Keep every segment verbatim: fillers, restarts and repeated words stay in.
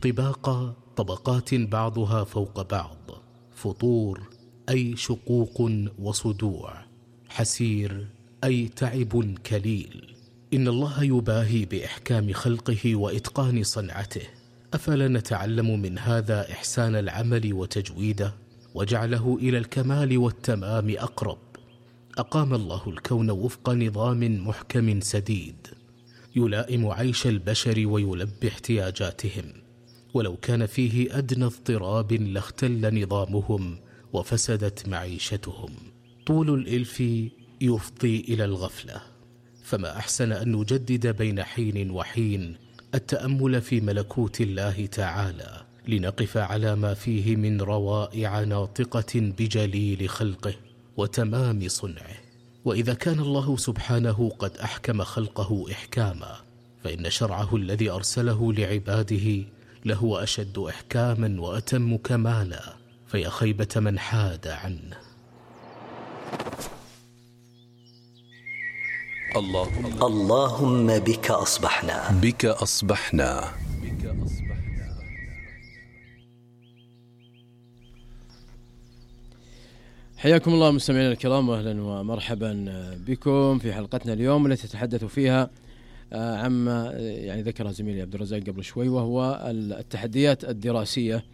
طباق طبقات بعضها فوق بعض، فطور أي شقوق وصدوع، حسير أي تعب كليل. إن الله يباهي بإحكام خلقه وإتقان صنعته، أفلا نتعلم من هذا إحسان العمل وتجويده وجعله إلى الكمال والتمام أقرب؟ أقام الله الكون وفق نظام محكم سديد يلائم عيش البشر ويلبي احتياجاتهم، ولو كان فيه أدنى اضطراب لاختل نظامهم وفسدت معيشتهم. طول الإلف يفضي إلى الغفلة، فما أحسن أن نجدد بين حين وحين التأمل في ملكوت الله تعالى، لنقف على ما فيه من روائع ناطقة بجليل خلقه وتمام صنعه. وإذا كان الله سبحانه قد أحكم خلقه إحكاما، فإن شرعه الذي أرسله لعباده لهو أشد إحكاما وأتم كمالا، فيا خيبة من حاد عنه. اللهم اللهم بك أصبحنا بك أصبحنا حياكم الله مستمعينا الكرام، واهلا ومرحبا بكم في حلقتنا اليوم التي تتحدث فيها عما يعني ذكرها زميلي عبد الرزاق قبل شوي، وهو التحديات الدراسية،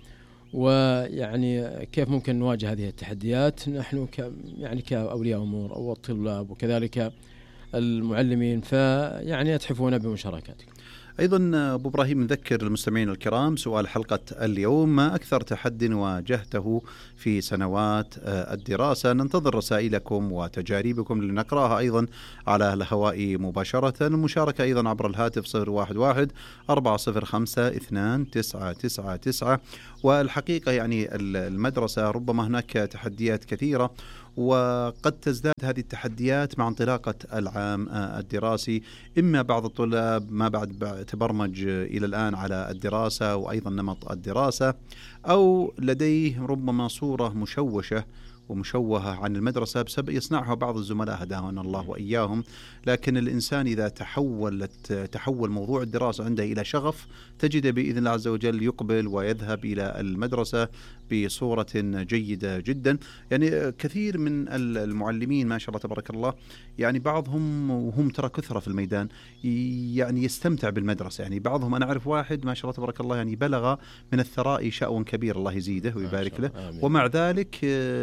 ويعني كيف ممكن نواجه هذه التحديات نحن ك يعني كأولياء أمور أو الطلاب وكذلك المعلمين، فيعني أتحفونا بمشاركاتكم. أيضا أبو إبراهيم نذكر المستمعين الكرام سؤال حلقة اليوم: ما أكثر تحدي واجهته في سنوات الدراسة؟ ننتظر رسائلكم وتجاربكم لنقرأها أيضا على الهواء مباشرة. المشاركة أيضا عبر الهاتف صفر واحد واحد أربعة صفر خمسة اثنان تسعة تسعة تسعة. والحقيقة يعني المدرسة ربما هناك تحديات كثيرة، وقد تزداد هذه التحديات مع انطلاقة العام الدراسي. إما بعض الطلاب ما بعد تبرمج إلى الآن على الدراسة وأيضا نمط الدراسة، أو لديه ربما صورة مشوشة ومشوهة عن المدرسة بسبب يصنعها بعض الزملاء هدانا الله وإياهم. لكن الإنسان إذا تحولت تحول موضوع الدراسة عنده إلى شغف، تجد بإذن الله عز وجل يقبل ويذهب إلى المدرسة بصورة جيدة جدا. يعني كثير من المعلمين ما شاء الله تبارك الله، يعني بعضهم وهم ترى كثرة في الميدان يعني يستمتع بالمدرسة. يعني بعضهم أنا أعرف واحد ما شاء الله تبارك الله يعني بلغ من الثراء شأو كبير، الله يزيده ويبارك له، ومع ذلك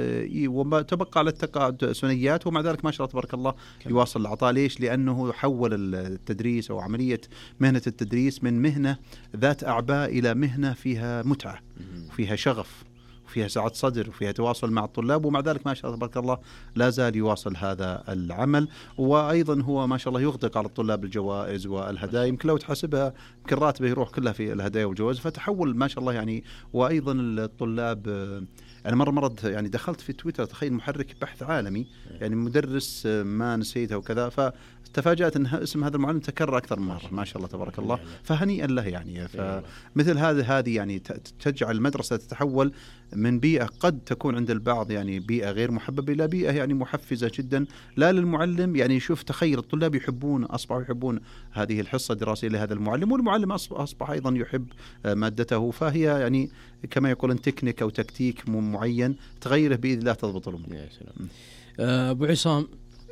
وما تبقى على التقاعد سنيات، ومع ذلك ما شاء الله تبارك الله يواصل العطاء. ليش؟ لأنه حول التدريس أو عملية مهنة التدريس من مهنة ذات أعباء إلى مهنة فيها متعة وفيها شغف وفيها سعة صدر وفيها تواصل مع الطلاب، ومع ذلك ما شاء الله تبارك الله لا زال يواصل هذا العمل. وأيضا هو ما شاء الله يغدق على الطلاب الجوائز والهدايا، يمكن لو تحسبها يمكن راتبه يروح كلها في الهدايا والجوائز، فتحول ما شاء الله يعني. وأيضا الطلاب، أنا مرة مرة يعني دخلت في تويتر، تخيل محرك بحث عالمي يعني مدرس ما نسيته وكذا، فتفاجأت أن اسم هذا المعلم تكرر أكثر من مرة ما شاء الله تبارك الله، فهنيئا له يعني. فمثل هذه هذه يعني تجعل المدرسة تتحول من بيئة قد تكون عند البعض يعني بيئة غير محببة إلى بيئة يعني محفزة جدا لا للمعلم. يعني شوف تخيل الطلاب يحبون أصبحوا يحبون هذه الحصة الدراسية لهذا المعلم، والمعلم أصبح أيضا يحب مادته. فهي يعني كما يقولون تكنيك أو تكتيك معين تغيره بإذن الله تضبط الأمور. يا سلام. أبو عصام،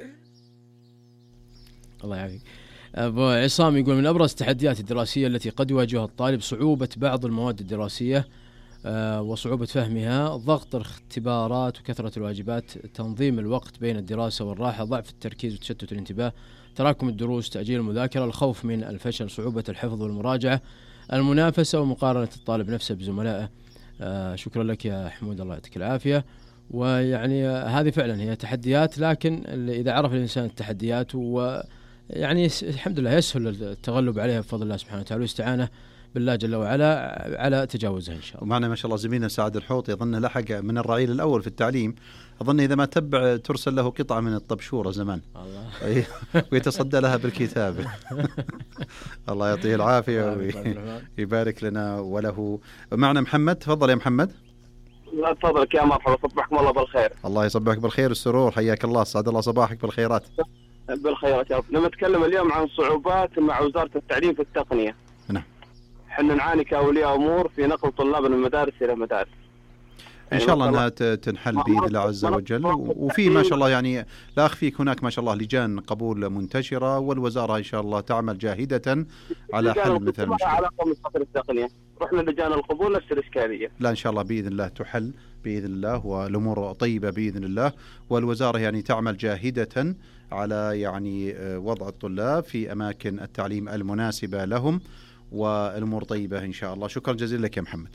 الله يعافيك. أبو عصام يقول: من أبرز التحديات الدراسية التي قد يواجهها الطالب صعوبة بعض المواد الدراسية وصعوبة فهمها، ضغط الاختبارات وكثرة الواجبات، تنظيم الوقت بين الدراسة والراحة، ضعف التركيز وتشتت الانتباه، تراكم الدروس، تأجيل المذاكرة، الخوف من الفشل، صعوبة الحفظ والمراجعة، المنافسة ومقارنة الطالب نفسه بزملائه. آه شكرا لك يا حمود، الله يعطيك العافية. ويعني هذه فعلا هي تحديات، لكن إذا عرف الإنسان التحديات ويعني الحمد لله يسهل التغلب عليها بفضل الله سبحانه وتعالى واستعانة بالله جل وعلا على تجاوزها إن شاء الله. ومعنا ما شاء الله زميلنا سعد الحوطي، يظن لحق من الرعيل الأول في التعليم، أظن إذا ما تبع ترسل له قطعة من الطبشورة زمان الله ويتصدى لها بالكتاب. الله يعطيه العافية ويبارك لنا وله. معنا محمد، تفضل يا محمد. لا تفضلك يا مرحبا، صبحكم الله بالخير. الله يصبحك بالخير والسرور، حياك الله، سعد الله صباحك بالخيرات. بالخيرات يا رب. نتكلم اليوم عن صعوبات مع وزارة التعليم في التقنية. نعم. احنا أن نعاني كأولياء أمور في نقل طلابنا من مدارس إلى مدارس. إن شاء الله أنها تنحل بإذن الله عز وجل. وفي ما شاء الله يعني لا أخفيك هناك ما شاء الله لجان قبول منتشرة، والوزارة إن شاء الله تعمل جاهدة على حل مثل المشكلة. علاقة من فترة التقنية رحنا لجان القبول نفس الإشكالية. لا إن شاء الله بإذن الله تحل بإذن الله، والأمور طيبة بإذن الله، والوزارة يعني تعمل جاهدة على يعني وضع الطلاب في أماكن التعليم المناسبة لهم، والأمور طيبة إن شاء الله. شكرا جزيلا لك يا محمد.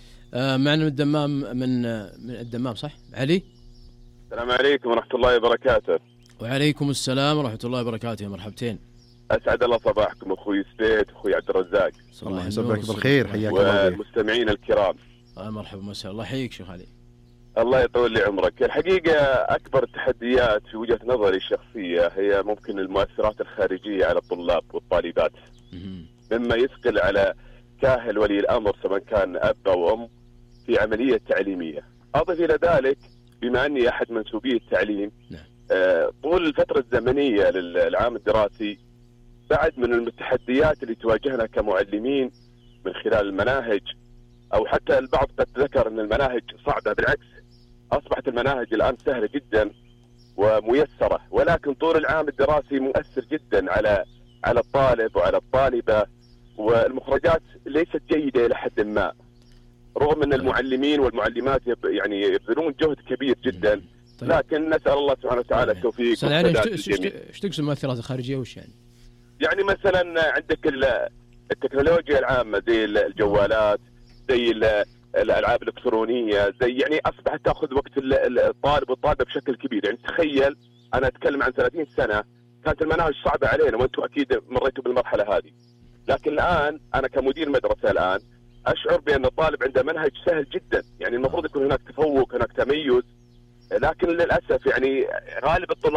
آه معنا من الدمام من من الدمام صح علي؟ السلام عليكم ورحمة الله وبركاته. وعليكم السلام ورحمة الله وبركاته، يا مرحبتين. أسعد الله صباحكم أخوي سبيت أخوي عبد الرزاق. الله يصبحك بالخير، حياك الله. والمستمعين الكرام. آه مرحبا مساء الله يحييك شيخ علي. الله يطول لي عمرك. الحقيقة أكبر التحديات في وجهة نظري الشخصية هي ممكن المؤثرات الخارجية على الطلاب والطالبات، مما يثقل على كاهل ولي الأمر سواء كان أب أو أم في عملية تعليمية. أضف إلى ذلك بما أني أحد منسوبي التعليم، آه طول الفترة الزمنية للعام الدراسي بعد من التحديات اللي تواجهنا كمعلمين من خلال المناهج، أو حتى البعض قد ذكر أن المناهج صعبة، بالعكس أصبحت المناهج الآن سهلة جدا وميسرة، ولكن طول العام الدراسي مؤثر جدا على على الطالب وعلى الطالبة، والمخرجات ليست جيدة إلى حد ما، رغم أن المعلمين والمعلمات يعني يبذلون جهد كبير جدا. طيب. لكن نسأل الله سبحانه وتعالى التوفيق. أستاذ علي ايش تقصد المؤثرات الخارجية وش يعني؟ يعني مثلا عندك التكنولوجيا العامة زي الجوالات، زي الألعاب الإلكترونية، زي يعني أصبحت تأخذ وقت الطالب والطالبة بشكل كبير. يعني تخيل أنا أتكلم عن ثلاثين سنة كانت المناهج صعبة علينا، وأنتم أكيد مريتوا بالمرحلة هذه، لكن الآن أنا كمدير مدرسة الآن أشعر بأن الطالب عنده منهج سهل جدا. يعني المفروض يكون هناك تفوق، هناك تميز، لكن للأسف يعني غالب الطلاب